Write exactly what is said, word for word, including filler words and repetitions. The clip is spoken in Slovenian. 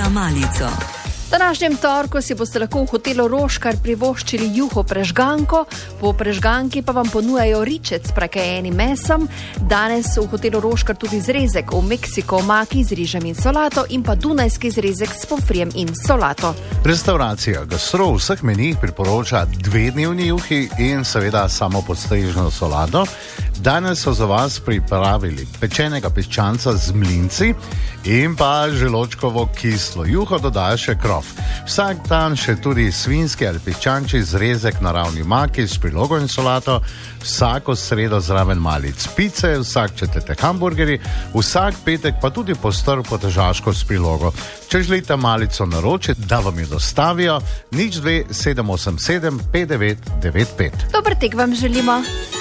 na malico. V današnjem torku si boste lahko v hotelu Roškar privoščili juho prežganko, po prežganki pa vam ponujajo ričec s prekajenim mesom. Danes v hotelu Roškar tudi zrezek v Meksiko, omaki z rižem in solato in pa dunajski zrezek s pomfrijem in solato. Restauracija Gastro v vseh menijih priporoča dvednevni juhi in seveda samo podstrežno solato. Danes so za vas pripravili pečenega piščanca z mlinci in pa želočkovo kislo juho, dodaja še krof. Vsak dan še tudi svinski ali piščančji zrezek na ravni maki s prilogo in solato, vsako sredo zraven malic pice, vsak četrtek hamburgeri, vsak petek pa tudi postrv potežaško s prilogo. Če želite malico naročiti, da vam jo dostavijo, nič dve sedem osem sedem pet devet devet pet. Dober tek vam želimo.